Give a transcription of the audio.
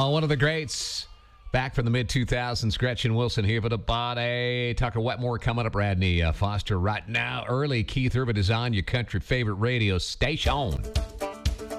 Oh, one of the greats. Back from the mid-2000s, Gretchen Wilson here for the body. Tucker Wetmore coming up, Radney Foster right now. Early, Keith Urban is on your country favorite radio station.